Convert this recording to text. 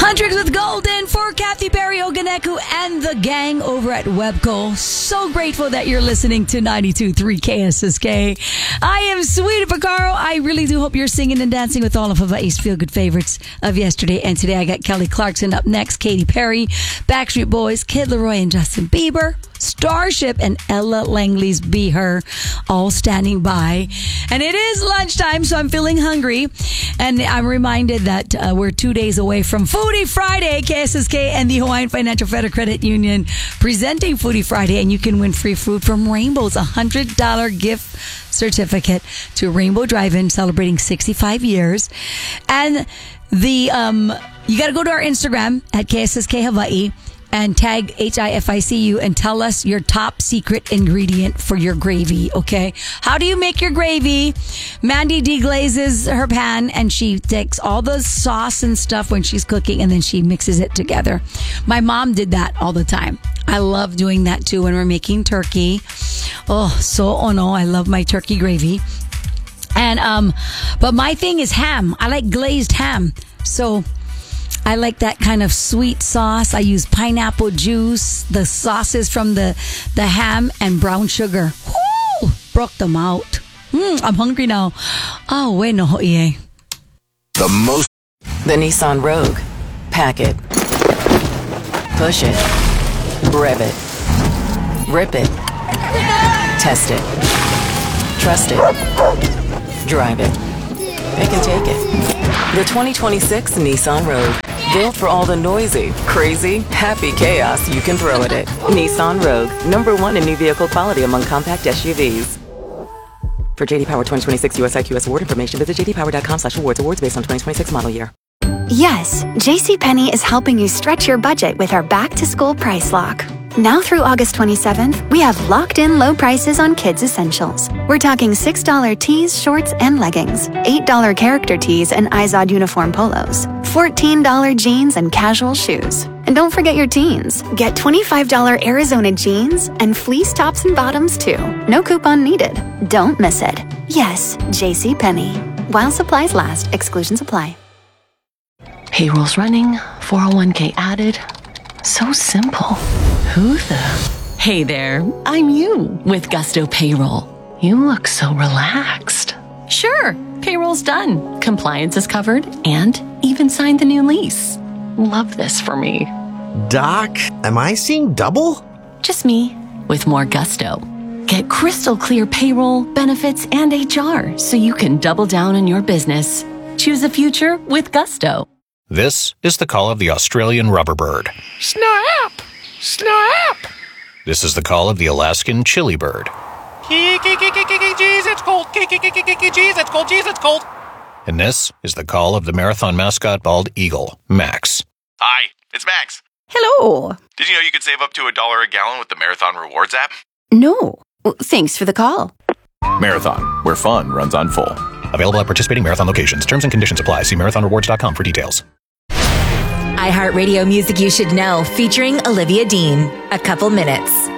Tricks with Golden for Kathy Perry Oganeku and the gang over at Webco. So grateful that you're listening to 92.3 KSSK. I am Sweetie Picaro. I really do hope you're singing and dancing with all of Hawaii's feel-good favorites of yesterday and today. I got Kelly Clarkson up next, Katy Perry, Backstreet Boys, Kid Laroi and Justin Bieber, Starship and Ella Langley's Be Her, all standing by. And it is lunchtime, so I'm feeling hungry. And I'm reminded that we're 2 days away from Foodie Friday. KSSK and the Hawaiian Financial Federal Credit Union presenting Foodie Friday, and you can win free food from Rainbow's $100 gift certificate to Rainbow Drive-In, celebrating 65 years. And you got to go to our Instagram at KSSK Hawaii and tag HIFICU and tell us your top secret ingredient for your gravy, okay? How do you make your gravy? Mandy deglazes her pan and she takes all the sauce and stuff when she's cooking and then she mixes it together. My mom did that all the time. I love doing that too when we're making turkey. I love my turkey gravy. And but my thing is ham. I like glazed ham. So I like that kind of sweet sauce. I use pineapple juice, the sauces from the ham, and brown sugar. Woo! Broke them out. I'm hungry now. Oh, wait, no. The Nissan Rogue. Pack it. Push it. Rev it. Rip it. Test it. Trust it. Drive it. Pick and take it. The 2026 Nissan Rogue. Built for all the noisy, crazy, happy chaos you can throw at it. Nissan Rogue. #1 in new vehicle quality among compact SUVs. For JD Power 2026 US IQS award information, visit jdpower.com/awards. Awards based on 2026 model year. Yes, JCPenney is helping you stretch your budget with our back-to-school price lock. Now through August 27th, we have locked-in low prices on kids' essentials. We're talking $6 tees, shorts, and leggings, $8 character tees and Izod uniform polos, $14 jeans and casual shoes. And don't forget your teens. Get $25 Arizona jeans and fleece tops and bottoms too. No coupon needed. Don't miss it. Yes, JCPenney. While supplies last, exclusions apply. Payroll's running, 401k added. So simple. Who the? Hey there, I'm you with Gusto Payroll. You look so relaxed. Sure, payroll's done. Compliance is covered and even signed the new lease. Love this for me. Doc, am I seeing double? Just me with more gusto. Get crystal clear payroll, benefits, and HR so you can double down on your business. Choose a future with Gusto. This is the call of the Australian rubberbird. Snap! Snap! This is the call of the Alaskan chili bird. Jeez, it's cold. Jeez, it's cold. Jeez, it's cold. And this is the call of the marathon mascot bald eagle, Max. Hi, it's Max. Hello. Did you know you could save up to $1 a gallon with the Marathon Rewards app? No. Thanks for the call. Marathon, where fun runs on full. Available at participating Marathon locations. Terms and conditions apply. See marathonrewards.com for details. iHeartRadio Music You Should Know, featuring Olivia Dean. A couple minutes.